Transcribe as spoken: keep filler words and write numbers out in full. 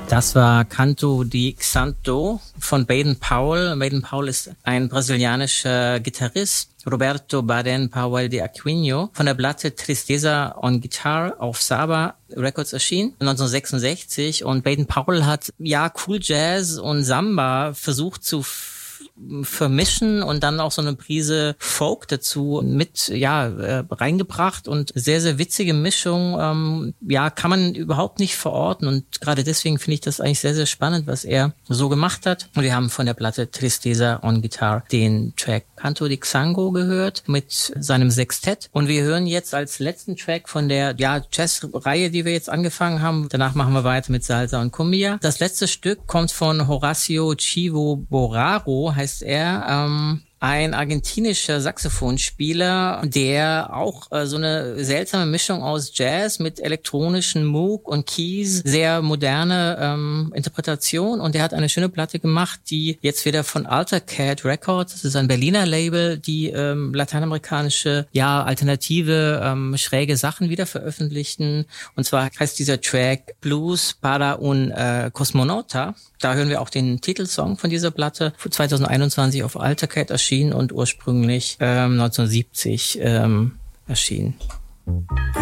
Das war Canto di Xanto von Baden-Powell. Baden-Powell ist ein brasilianischer Gitarrist. Roberto Baden-Powell de Aquino von der Platte Tristeza on Guitar auf Saba Records erschienen, neunzehnhundertsechsundsechzig. Und Baden-Powell hat ja Cool Jazz und Samba versucht zu vermischen und dann auch so eine Prise Folk dazu mit ja äh, reingebracht und sehr, sehr witzige Mischung. Ähm, ja, kann man überhaupt nicht verorten und gerade deswegen finde ich das eigentlich sehr, sehr spannend, was er so gemacht hat. Und wir haben von der Platte Tristeza on Guitar den Track Canto di Xango gehört mit seinem Sextett und wir hören jetzt als letzten Track von der ja Jazz-Reihe, die wir jetzt angefangen haben. Danach machen wir weiter mit Salsa und Cumbia. Das letzte Stück kommt von Horacio Chivo Borraro, heißt er, ähm, ein argentinischer Saxophonspieler, der auch äh, so eine seltsame Mischung aus Jazz mit elektronischen Moog und Keys, sehr moderne ähm, Interpretation und der hat eine schöne Platte gemacht, die jetzt wieder von Altercat Records, das ist ein Berliner Label, die ähm, lateinamerikanische, ja, alternative, ähm, schräge Sachen wieder veröffentlichten und zwar heißt dieser Track Blues para un äh, Cosmonauta. Da hören wir auch den Titelsong von dieser Platte, zweitausendeinundzwanzig auf Altercat erschienen und ursprünglich ähm, neunzehnhundertsiebzig ähm, erschienen.